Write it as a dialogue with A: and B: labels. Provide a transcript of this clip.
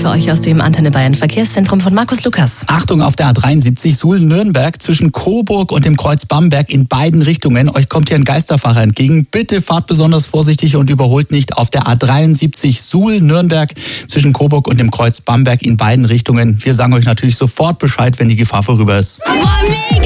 A: für euch aus dem Antenne Bayern Verkehrszentrum von Markus Lukas.
B: Achtung auf der A73 Suhl-Nürnberg zwischen Coburg und dem Kreuz Bamberg in beiden Richtungen. Euch kommt hier ein Geisterfahrer entgegen. Bitte fahrt besonders vorsichtig und überholt nicht auf der A73 Suhl-Nürnberg zwischen Coburg und dem Kreuz Bamberg in beiden Richtungen. Wir sagen euch natürlich sofort Bescheid, wenn die Gefahr vorüber ist.